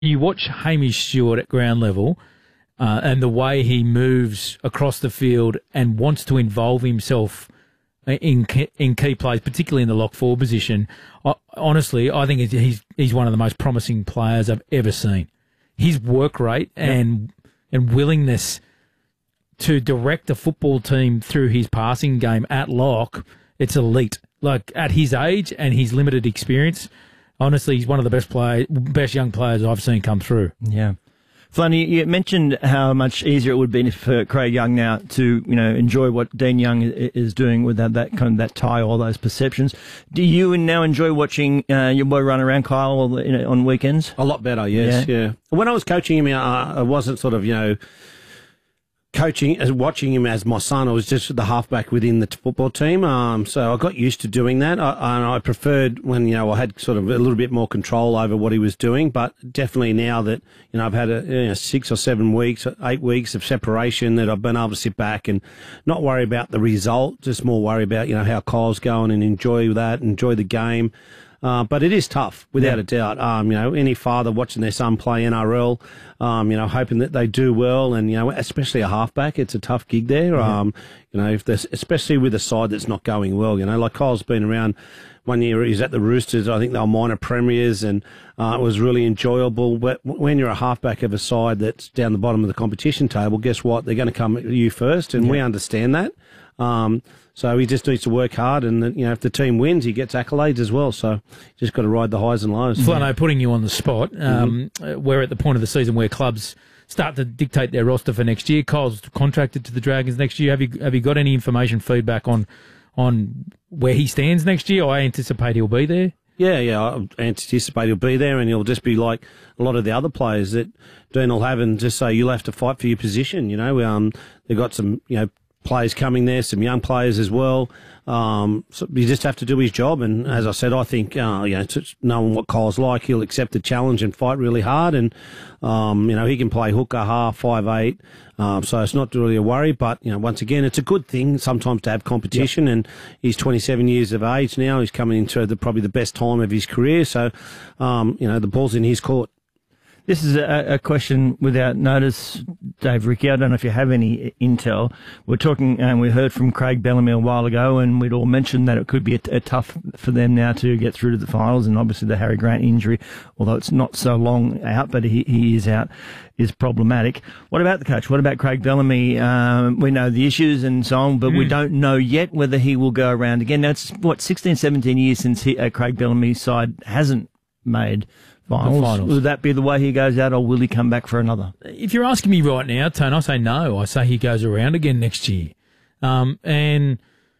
You watch Hamish Stewart at ground level and the way he moves across the field and wants to involve himself in key plays, particularly in the lock forward position. Honestly, I think he's one of the most promising players I've ever seen. His work rate and willingness to direct a football team through his passing game at lock, it's elite. Like, at his age and his limited experience, honestly, he's one of the best young players I've seen come through. Yeah. Flanny, you mentioned how much easier it would be for Craig Young now to, enjoy what Dean Young is doing with that tie, all those perceptions. Do you now enjoy watching your boy run around, Kyle, on weekends? A lot better, yes, yeah. When I was coaching him, I wasn't sort of, watching him as my son. I was just the halfback within the football team. So I got used to doing that. And I preferred when, I had sort of a little bit more control over what he was doing. But definitely now that, I've had 6 or 7 weeks, 8 weeks of separation, that I've been able to sit back and not worry about the result, just more worry about, how Kyle's going and enjoy that, enjoy the game. But it is tough, without a doubt. Any father watching their son play NRL, hoping that they do well, and especially a halfback, it's a tough gig there. If there's, especially with a side that's not going well. Like Kyle's been around. One year he's at the Roosters. I think they were minor premiers, and it was really enjoyable. But when you're a halfback of a side that's down the bottom of the competition table, guess what? They're going to come at you first, and we understand that. So he just needs to work hard, and if the team wins, he gets accolades as well. So you just got to ride the highs and lows. Flano, putting you on the spot, we're at the point of the season where clubs start to dictate their roster for next year. Kyle's contracted to the Dragons next year. Have you got any information, feedback on where he stands next year? I anticipate he'll be there. Yeah, I anticipate he'll be there, and he'll just be like a lot of the other players that Dean will have, and just say you'll have to fight for your position. They've got some players coming there, some young players as well. So you just have to do his job. And as I said, I think, knowing what Kyle's like, he'll accept the challenge and fight really hard. And, he can play hooker, half, 5'8". So it's not really a worry. But, once again, it's a good thing sometimes to have competition. Yep. And he's 27 years of age now. He's coming into probably the best time of his career. So, the ball's in his court. This is a question without notice, Dave Ricky. I don't know if you have any intel. We're talking, and we heard from Craig Bellamy a while ago, and we'd all mentioned that it could be a tough for them now to get through to the finals, and obviously the Harry Grant injury, although it's not so long out, but he is out, is problematic. What about the coach? What about Craig Bellamy? We know the issues and so on, but we don't know yet whether he will go around again. Now, it's, 16, 17 years since Craig Bellamy's side hasn't made finals. Will that be the way he goes out, or will he come back for another? If you're asking me right now, Tone, I say no. I say he goes around again next year. Had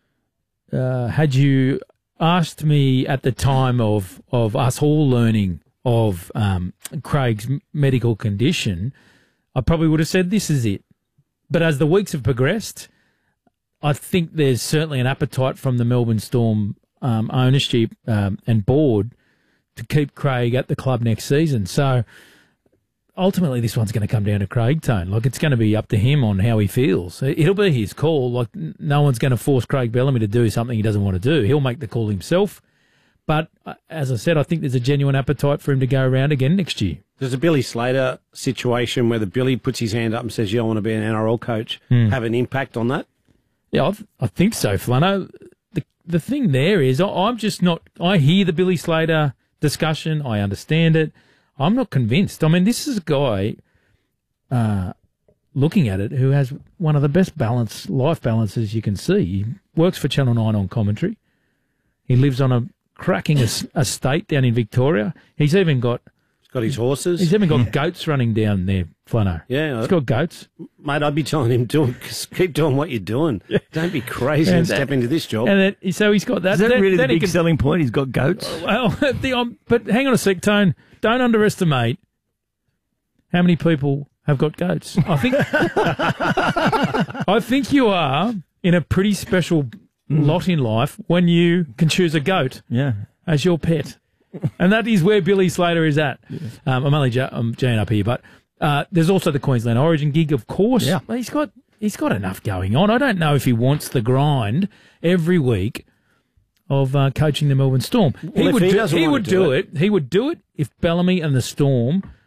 you asked me at the time of us all learning of Craig's medical condition, I probably would have said this is it. But as the weeks have progressed, I think there's certainly an appetite from the Melbourne Storm ownership and board to keep Craig at the club next season. So ultimately this one's going to come down to Craig, Tone. Like, it's going to be up to him on how he feels. It'll be his call. Like, no one's going to force Craig Bellamy to do something he doesn't want to do. He'll make the call himself. But as I said, I think there's a genuine appetite for him to go around again next year. Does a Billy Slater situation where the Billy puts his hand up and says, I want to be an NRL coach, have an impact on that? Yeah, I think so, Flano. The thing there is, I'm just not... I hear the Billy Slater discussion. I understand it. I'm not convinced. I mean, this is a guy, looking at it, who has one of the best life balances you can see. He works for Channel 9 on commentary. He lives on a cracking estate down in Victoria. He's even got... He's got his horses. He's even got goats running down there, Flano. Yeah. He's got goats. Mate, I'd be telling him, keep doing what you're doing. Don't be crazy and step into this job. And so he's got that. Is that really the big selling point? He's got goats? Well, but hang on a sec, Tone. Don't underestimate how many people have got goats. I think you are in a pretty special lot in life when you can choose a goat as your pet. And that is where Billy Slater is at. Yeah. I'm jaying up here, but there's also the Queensland Origin gig, of course. Yeah. He's got enough going on. I don't know if he wants the grind every week of coaching the Melbourne Storm. He would do it if Bellamy and the Storm